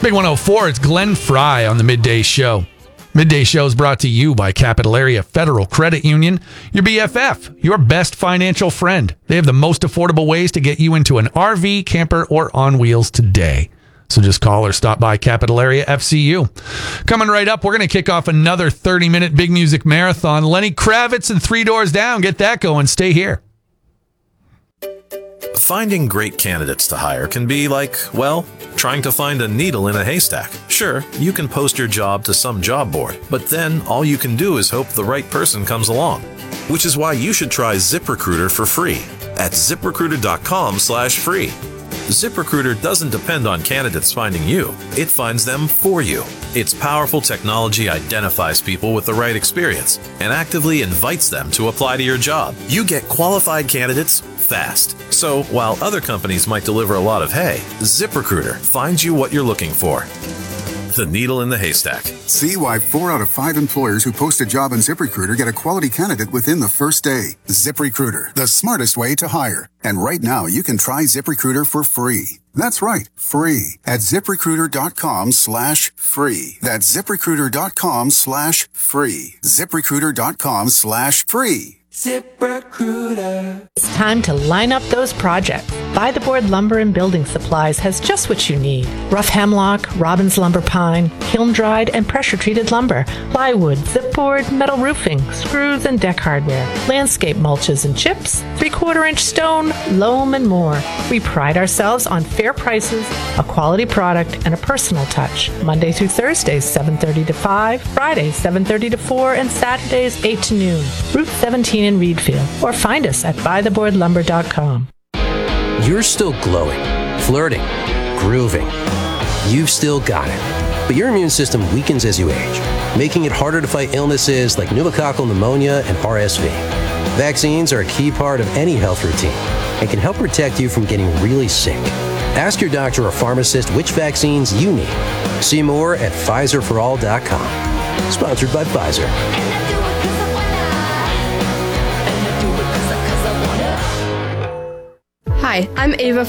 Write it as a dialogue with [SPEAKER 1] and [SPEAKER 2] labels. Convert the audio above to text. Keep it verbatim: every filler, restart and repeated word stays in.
[SPEAKER 1] Big one oh four, it's Glenn Fry on the Midday Show. Midday Show is brought to you by Capital Area Federal Credit Union, your B F F, your best financial friend. They have the most affordable ways to get you into an R V, camper, or on wheels today. So just call or stop by Capital Area F C U. Coming right up, we're going to kick off another thirty-minute big music marathon. Lenny Kravitz and Three Doors Down. Get that going. Stay here.
[SPEAKER 2] Finding great candidates to hire can be like, well, trying to find a needle in a haystack. Sure, you can post your job to some job board, but then all you can do is hope the right person comes along. Which is why you should try ZipRecruiter for free at ZipRecruiter.com slash free. ZipRecruiter doesn't depend on candidates finding you. It finds them for you. Its powerful technology identifies people with the right experience and actively invites them to apply to your job. You get qualified candidates fast. So while other companies might deliver a lot of hay, ZipRecruiter finds you what you're looking for. The needle in the haystack.
[SPEAKER 3] See why four out of five employers who post a job on ZipRecruiter get a quality candidate within the first day. ZipRecruiter, the smartest way to hire. And right now, you can try ZipRecruiter for free. That's right, free at ZipRecruiter.com slash free. That's ZipRecruiter.com slash free. ZipRecruiter.com slash free.
[SPEAKER 4] ZipRecruiter. It's time to line up those projects. By the Board Lumber and Building Supplies has just what you need. Rough hemlock, Robbins lumber pine, kiln-dried and pressure-treated lumber, plywood, zipboard, metal roofing, screws and deck hardware, landscape mulches and chips, three-quarter inch stone, loam, and more. We pride ourselves on fair prices, a quality product, and a personal touch. Monday through Thursdays, seven thirty to five, Fridays, seven thirty to four, and Saturdays, eight to noon. Route seventeen in Reedfield, or find us at buy the board lumber dot com.
[SPEAKER 5] You're still glowing, flirting, grooving. You've still got it. But your immune system weakens as you age, making it harder to fight illnesses like pneumococcal pneumonia and R S V. Vaccines are a key part of any health routine and can help protect you from getting really sick. Ask your doctor or pharmacist which vaccines you need. See more at Pfizer for all dot com. Sponsored by Pfizer.
[SPEAKER 6] Hi, I'm Ava